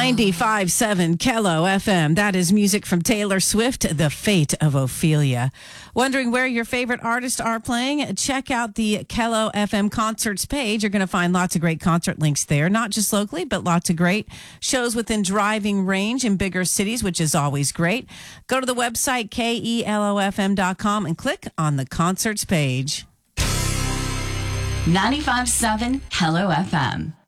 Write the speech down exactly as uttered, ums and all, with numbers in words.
ninety-five point seven Kello F M. That is music from Taylor Swift, The Fate of Ophelia. Wondering where your favorite artists are playing? Check out the Kello F M concerts page. You're going to find lots of great concert links there, not just locally, but lots of great shows within driving range in bigger cities, which is always great. Go to the website, K E L O F M dot com, and click on the concerts page. ninety-five point seven Kello F M.